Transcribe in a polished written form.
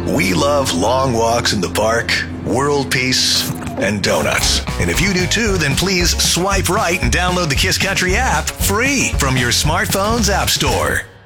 We love long walks in the park, world peace, and donuts. And if you do too, then please swipe right and download the Kiss Country app free from your smartphone's app store.